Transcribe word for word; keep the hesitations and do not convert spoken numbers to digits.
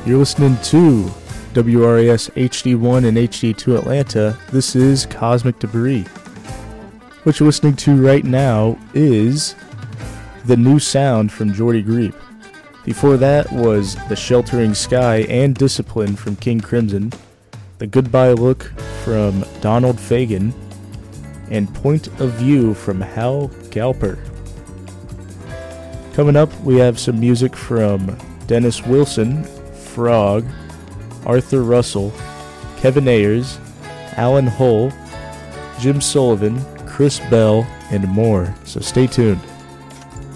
You're listening to W R A S H D one and H D two Atlanta. This is Cosmic Debris. What you're listening to right now is The New Sound from Jordy Griep. Before that was The Sheltering Sky and Discipline from King Crimson, The Goodbye Look from Donald Fagen, and Point of View from Hal Galper. Coming up, we have some music from Dennis Wilson, Frog, Arthur Russell, Kevin Ayers, Alan Hull, Jim Sullivan, Chris Bell, and more. So stay tuned.